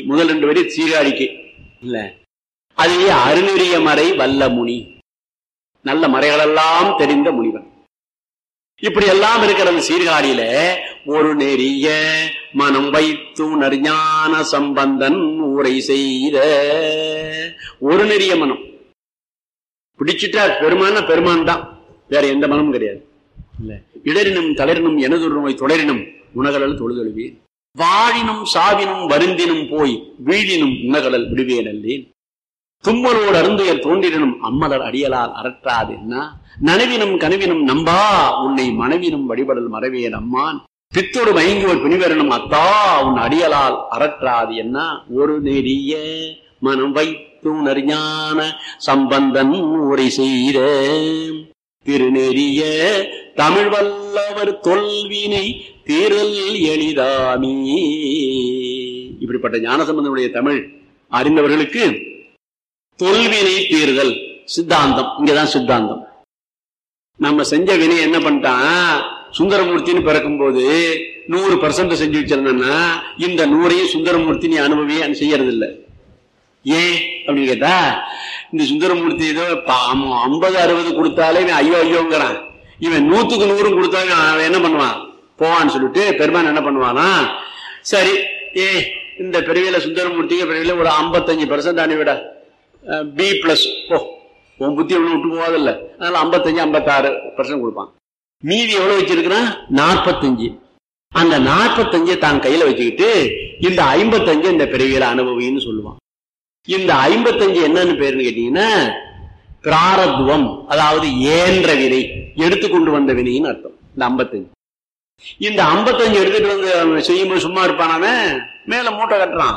முதல் 2 வரி சீர்காழிக்கு இல்ல. அதுவே அருநெறிய மறை வல்ல முனி, நல்ல மறைகளெல்லாம் தெரிந்த முனிவன். இப்படி எல்லாம் இருக்கிறது சீர்காழியில. ஒரு நெறிய மனம் வைத்துணர் ஞான சம்பந்தன் ஊரை செய்த ஒரு நெறிய மனம் பிடிச்சிட்டா பெருமான பெருமான் தான், வேற எந்த மனமும் கிடையாது. இல்ல இடரினும் தளரினும் எனதுரு நோய் தொடரினும் உணகடல் தொழுதொழுவேன், வாழினும் சாவினும் வருந்தினும் போய் வீழினும் உணகடல் விடுவேன் அல்லேன், தும்மலோடு அருந்துயர் தோன்றினும் அம்மலர் அடியலால் அறற்றாது என்ன, நனவினும் கனவினும் நம்பா உன்னை மனைவினும் வழிபடல் மறவேன் அம்மான், பித்தோடு மயங்குவர் பிணிவரனும் அத்தா உன் அடியலால் அறற்றாது என்ன, ஒரு நெறிய மனம் வைத்துணர் ஞான சம்பந்தன் ஊரை செய்த திருநெறிய தமிழ் வல்லவர் தொல்வினை தீரல் எளிதாமி. இப்படிப்பட்ட ஞானசம்பந்தனுடைய தமிழ் அறிந்தவர்களுக்கு தொல்வினை தீர்தல் சித்தாந்தம். இங்கதான் சித்தாந்தம். நம்ம செஞ்ச வினை என்ன பண்ணிட்டான், சுந்தரமூர்த்தின்னு பிறக்கும் போது 100% செஞ்சு வச்சிருந்தா இந்த 100ஐயும் சுந்தரமூர்த்தி நீ அனுபவியே செய்யறது இல்லை. ஏன் அப்படின்னு கேட்டா, இந்த சுந்தரமூர்த்தி ஏதோ 50-60 கொடுத்தாலே ஐயோ ஐயோங்கிறான், இவன் 100க்கு 100 கொடுத்தாலும் அவன் என்ன பண்ணுவான் போவான்னு சொல்லிட்டு பெருமான் என்ன பண்ணுவானா, சரி இந்த பிறவியில சுந்தரமூர்த்திக்கு பிறவியில ஒரு 55% அனுவிட B+ போ, உன் புத்தி ஒண்ணு விட்டு போவாதில்ல, அதனால 55-56% கொடுப்பான். மீதி எவ்வளவு வச்சிருக்கிறான் 45. அந்த 45 தான் கையில வச்சுக்கிட்டு இந்த 55 இந்த பிறவியில அனுபவின்னு சொல்லுவான். இந்த 55 என்னன்னு பேருன்னு கேட்டீங்கன்னா பிராரத்துவம், அதாவது ஏன்ற வினை, எடுத்துக்கொண்டு வந்த வினைன்னு அர்த்தம். இந்த 55 இந்த 55 எடுத்துட்டு வந்து செய்யும்போது சும்மா இருப்பானே, மேல மூட்டை கட்டுறான்.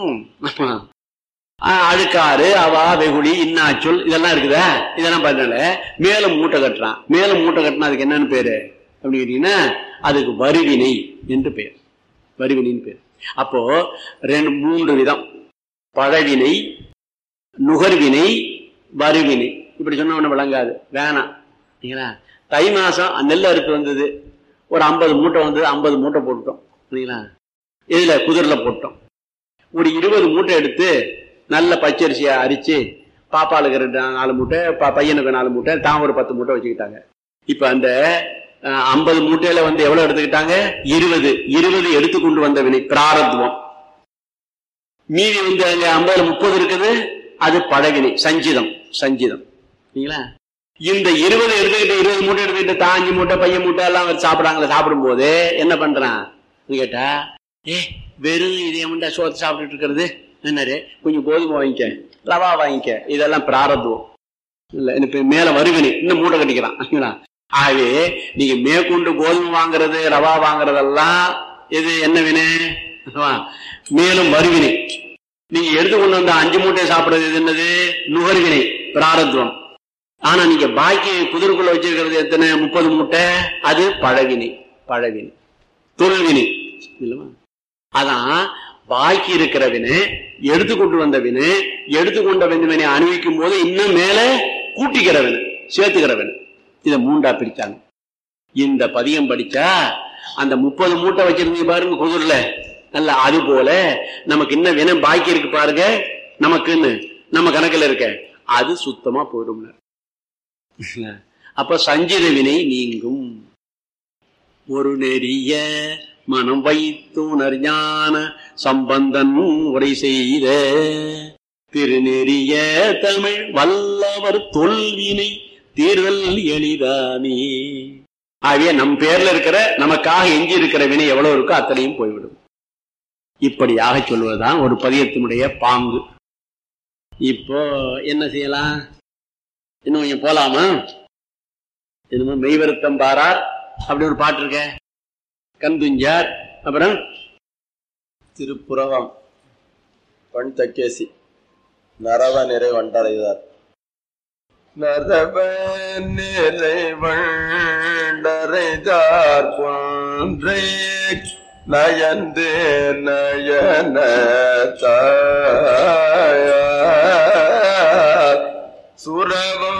அழுக்காறு அவா வெகுளி இன்னாச்சொல் இதெல்லாம் இருக்குதா, இதெல்லாம் பார்த்தனால மேல மூட்டை கட்டுறான். மேல மூட்டை கட்டினா அதுக்கு என்னன்னு பேரு அப்படின்னு கேட்டீங்கன்னா அதுக்கு வருவினை என்று பேர், வருவினைன்னு பேர். அப்போ 3 விதம், பழவினை, நுகர்வினை, வருவினை. இப்படி சொன்ன ஒண்ணு விளங்காது, வேணாம். தை மாசம் நெல் அறுப்பு வந்தது, ஒரு 50 மூட்டை வந்தது, 50 மூட்டை போட்டுட்டோம். இதுல குதிரைல போட்டோம். ஒரு 20 மூட்டை எடுத்து நல்ல பச்சரிசியா அரிச்சு பாப்பாளுக்கு 4 மூட்டை, பையனுக்கு 4 மூட்டை, தான் ஒரு 10 மூட்டை வச்சுக்கிட்டாங்க. இப்ப அந்த 50 மூட்டையில வந்து எவ்வளவு எடுத்துக்கிட்டாங்க, 20 எடுத்துக்கொண்டு வந்த வினை பிராரத்துவம். மீதி வந்து அங்க 50 30 இருக்குது, அது பழவினை சஞ்சிதம். இந்த 20 எடுத்துக்கிட்டு 20 மூட்டை எடுத்துக்கிட்டு தான் 5 மூட்டை பையன் மூட்டை எல்லாம் சாப்பிடாங்களே, சாப்பிடும் போது என்ன பண்றான் கேட்டா, வெறும் இதே முண்டா சோத்து சாப்பிட்டுட்டு இருக்கிறது என்னரு, கொஞ்சம் கோதுமை வாங்கிக்க, ரவா வாங்கிக்க, இதெல்லாம் பிராரத்துவம் இல்ல. மேல வருவினை இன்னும் மூட்டை கட்டிக்கிறான். ஆகவே நீங்க மேற்கொண்டு கோதுமை வாங்குறது ரவா வாங்குறதெல்லாம் இது என்ன வினை, மேலும் வருவினை. நீங்க எடுத்துக்கொண்டு வந்த 5 மூட்டை சாப்பிடுறது இது என்னது, நுகர்வினை பிராரத்துவம். ஆனா நீங்க பாக்கி குதிரைக்குள்ள வச்சிருக்கிறது எத்தனை 30 மூட்டை, அது பழவினை தொல்வினை இல்லவா. அதான் பாக்கி இருக்கிற வினை, எடுத்துக்கொண்டு வந்த வினை, எடுத்துக்கொண்ட வினை அனுபவிக்கும் போது இன்னும் மேல கூட்டிக்கிற வினை, சேர்த்துக்கிற வினை. இதை 3ஆ பிரிச்சாங்க. இந்த பதியம் படிச்சா அந்த 30 மூட்டை வச்சிருந்தீங்க பாருங்க குதிரைல, அல்ல அது போல நமக்கு இன்னும் வினை பாக்கி இருக்கு பாருங்க, நமக்குன்னு நம்ம கணக்குல இருக்க, அது சுத்தமா போயிடும். அப்ப சஞ்சித வினை நீங்கும். ஒரு நெறிய மனம் வைத்துணர் ஞான சம்பந்தன் உரை செய்த திருநெறிய தமிழ் வல்லவர் தொல்வினை தீர்தல் எளிதானே. ஆகவே நம் பேர்ல இருக்கிற நமக்காக எஞ்சி இருக்கிற வினை எவ்வளவு இருக்கோ அத்தனையும் போய்விடும். இப்படியாக சொல்வதுதான் ஒரு பதியத்தினுடைய பாங்கு. இப்போ என்ன செய்யலாம், இன்னும் கொஞ்சம் போலாமா? என்னமோ மெய்வருத்தம் பாரார் அப்படி ஒரு பாட்டு இருக்க, கந்துஞ்சார், அப்புறம் திருப்புறவம் பண் தக்கேசி, நரவ நிறை வண்டறைதார். நரவ நிறை வண்டறைதார் போன்றே நயந்து நயன சுரவம்